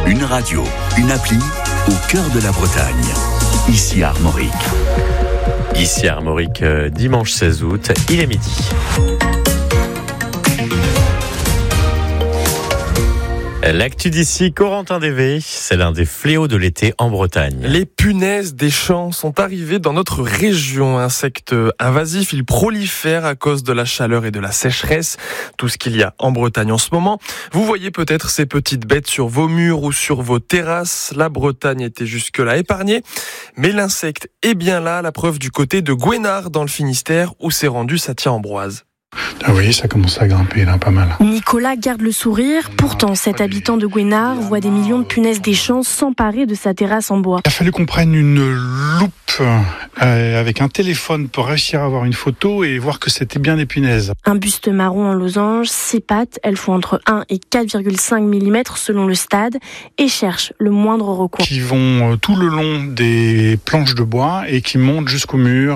Une radio, une appli, au cœur de la Bretagne. Ici à Armorique. Ici à Armorique, dimanche 16 août, il est midi. L'actu d'ici, Corentin Dévé, c'est l'un des fléaux de l'été en Bretagne. Les punaises des champs sont arrivées dans notre région. Insectes invasifs, ils prolifèrent à cause de la chaleur et de la sécheresse. Tout ce qu'il y a en Bretagne en ce moment. Vous voyez peut-être ces petites bêtes sur vos murs ou sur vos terrasses. La Bretagne était jusque-là épargnée. Mais l'insecte est bien là, la preuve du côté de Gouénard dans le Finistère où s'est rendu Satya-Ambroise. Ah oui, ça commence à grimper là, pas mal. Nicolas garde le sourire. Pourtant, cet habitant de Gouénard voit des millions de punaises des champs s'emparer de sa terrasse en bois. Il a fallu qu'on prenne une loupe avec un téléphone pour réussir à avoir une photo et voir que c'était bien des punaises. Un buste marron en losange, ses pattes, elles font entre 1 et 4,5 mm selon le stade et cherchent le moindre recoin. Qui vont tout le long des planches de bois et qui montent jusqu'au mur.